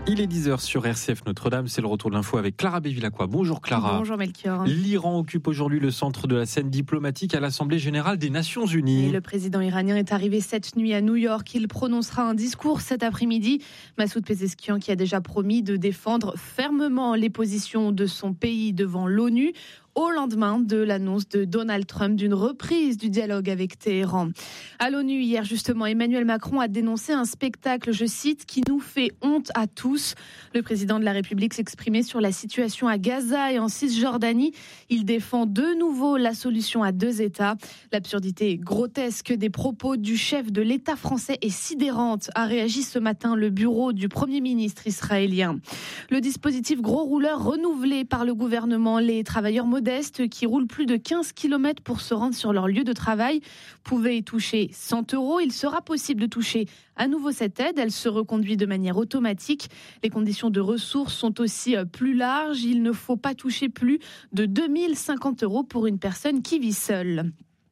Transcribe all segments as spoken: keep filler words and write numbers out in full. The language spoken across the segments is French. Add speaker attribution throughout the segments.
Speaker 1: Il est dix heures sur R C F Notre-Dame, c'est le retour de l'info avec Clara Bévilacqua. Bonjour Clara.
Speaker 2: Bonjour Melchior.
Speaker 1: L'Iran occupe aujourd'hui le centre de la scène diplomatique à l'Assemblée Générale des Nations Unies.
Speaker 2: Et le président iranien est arrivé cette nuit à New York. Il prononcera un discours cet après-midi. Massoud Pezeshkian qui a déjà promis de défendre fermement les positions de son pays devant l'ONU au lendemain de l'annonce de Donald Trump d'une reprise du dialogue avec Téhéran. À l'ONU, hier justement, Emmanuel Macron a dénoncé un spectacle, je cite, qui nous fait honte à tous. Le président de la République s'exprimait sur la situation à Gaza et en Cisjordanie. Il défend de nouveau la solution à deux États. L'absurdité grotesque des propos du chef de l'État français est sidérante, a réagi ce matin le bureau du Premier ministre israélien. Le dispositif gros rouleur renouvelé par le gouvernement, les travailleurs modestes qui roulent plus de quinze kilomètres pour se rendre sur leur lieu de travail pouvaient y toucher cent euros. Il sera possible de toucher à nouveau cette aide. Elle se reconduit de manière automatique. Les conditions de ressources sont aussi plus larges. Il ne faut pas toucher plus de deux mille cinquante euros pour une personne qui vit seule.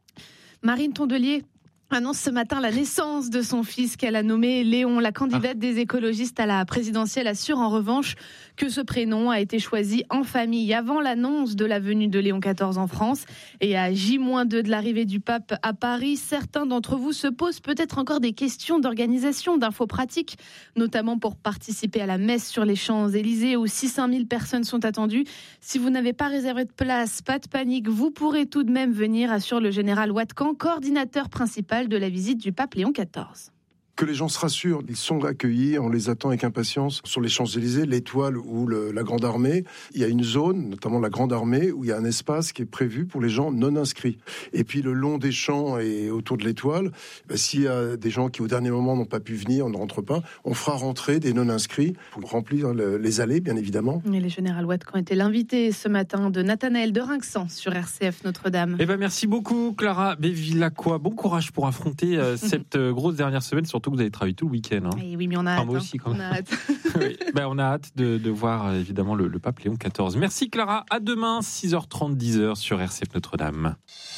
Speaker 2: Marine Tondelier annonce ce matin la naissance de son fils qu'elle a nommé Léon. La candidate des écologistes à la présidentielle assure en revanche que ce prénom a été choisi en famille avant l'annonce de la venue de Léon quatorze en France. Et à J moins deux de l'arrivée du pape à Paris, certains d'entre vous se posent peut-être encore des questions d'organisation, d'infos pratiques, notamment pour participer à la messe sur les Champs-Élysées où six cent mille personnes sont attendues. Si vous n'avez pas réservé de place, pas de panique, vous pourrez tout de même venir, assure le général Ouatkan, coordinateur principal de la visite du pape Léon quatorze.
Speaker 3: Que les gens se rassurent, ils sont accueillis, on les attend avec impatience. Sur les Champs-Élysées, l'Étoile ou le, la Grande Armée, il y a une zone, notamment la Grande Armée, où il y a un espace qui est prévu pour les gens non inscrits. Et puis le long des champs et autour de l'Étoile, bah, s'il y a des gens qui au dernier moment n'ont pas pu venir, on ne rentre pas, on fera rentrer des non inscrits pour remplir le, les allées, bien évidemment.
Speaker 2: Et le général Ouatkan était l'invité ce matin de Nathanaël de Rinxan sur R C F Notre-Dame.
Speaker 1: Eh ben merci beaucoup Clara Bévilacqua. Bon courage pour affronter euh, cette euh, grosse dernière semaine, surtout que vous avez travaillé tout le week-end. Hein.
Speaker 2: Et oui, mais on a hâte.
Speaker 1: Enfin, moi aussi, quand
Speaker 2: même. On a hâte.
Speaker 1: oui. ben, on a hâte de, de voir évidemment le, le pape Léon quatorze. Merci Clara. À demain, six heures trente, dix heures sur R C F Notre-Dame.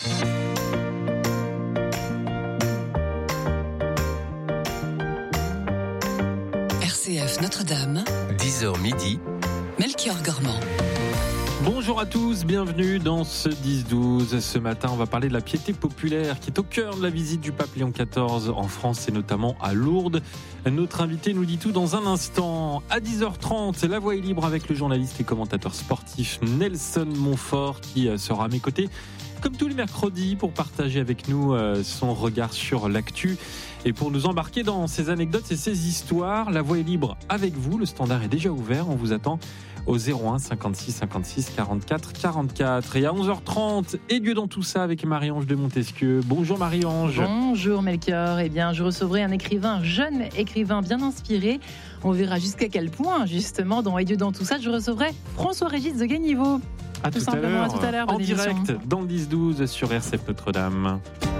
Speaker 4: R C F Notre-Dame,
Speaker 5: dix heures midi,
Speaker 4: Melchior Gormand.
Speaker 1: Bonjour à tous, bienvenue dans ce dix douze. Ce matin, on va parler de la piété populaire qui est au cœur de la visite du pape Léon quatorze en France et notamment à Lourdes. Notre invité nous dit tout dans un instant. À dix heures trente, la voix est libre avec le journaliste et commentateur sportif Nelson Montfort qui sera à mes côtés comme tous les mercredis pour partager avec nous son regard sur l'actu et pour nous embarquer dans ses anecdotes et ses histoires. La voix est libre avec vous, le standard est déjà ouvert, on vous attend au zéro un cinquante-six cinquante-six quarante-quatre quarante-quatre. Et à onze heures trente, et Dieu dans tout ça avec Marie-Ange de Montesquieu. Bonjour Marie-Ange.
Speaker 6: Bonjour Melchior. Eh bien, je recevrai un écrivain, jeune écrivain bien inspiré. On verra jusqu'à quel point, justement, dans Et Dieu dans tout ça, je recevrai François-Régis de Gagniveau.
Speaker 1: À tout,
Speaker 6: tout simplement,
Speaker 1: à l'heure,
Speaker 6: à tout à l'heure.
Speaker 1: en direct dans le dix douze sur R C F Notre-Dame.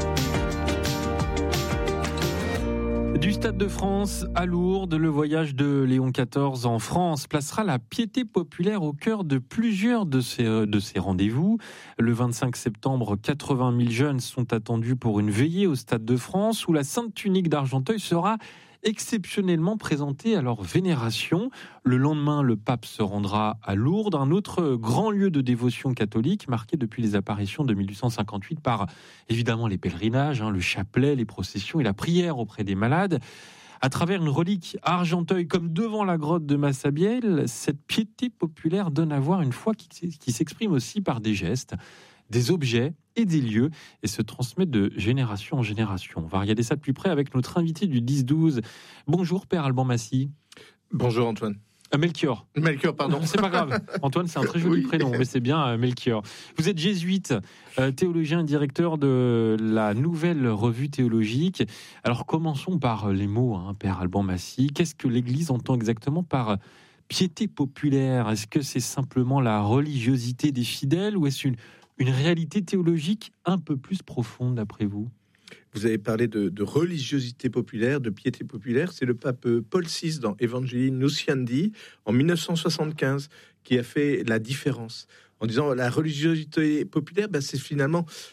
Speaker 1: Du Stade de France à Lourdes, le voyage de Léon quatorze en France placera la piété populaire au cœur de plusieurs de ces, de ces rendez-vous. Le vingt-cinq septembre, quatre-vingt mille jeunes sont attendus pour une veillée au Stade de France où la Sainte Tunique d'Argenteuil sera exceptionnellement présentée à leur vénération. Le lendemain, le pape se rendra à Lourdes, un autre grand lieu de dévotion catholique marqué depuis les apparitions de mille huit cent cinquante-huit par évidemment les pèlerinages, hein, le chapelet, les processions et la prière auprès des malades. À travers une relique à Argenteuil comme devant la grotte de Massabielle, cette piété populaire donne à voir une foi qui, qui s'exprime aussi par des gestes, des objets et des lieux et se transmet de génération en génération. On va regarder ça de plus près avec notre invité du dix douze. Bonjour Père Alban Massy.
Speaker 7: Bonjour Antoine.
Speaker 1: Euh, Melchior.
Speaker 7: Melchior, pardon.
Speaker 1: C'est pas grave. Antoine, c'est un très joli oui. prénom, mais c'est bien euh, Melchior. Vous êtes jésuite, euh, théologien et directeur de la Nouvelle Revue Théologique. Alors commençons par les mots, hein, Père Alban Massy. Qu'est-ce que l'Église entend exactement par piété populaire? Est-ce que c'est simplement la religiosité des fidèles ou est-ce une Une réalité théologique un peu plus profonde, d'après vous?
Speaker 7: Vous avez parlé de, de religiosité populaire, de piété populaire. C'est le pape Paul six dans Evangelii Nuntiandi en dix-neuf cent soixante-quinze qui a fait la différence en disant la religiosité populaire, ben c'est finalement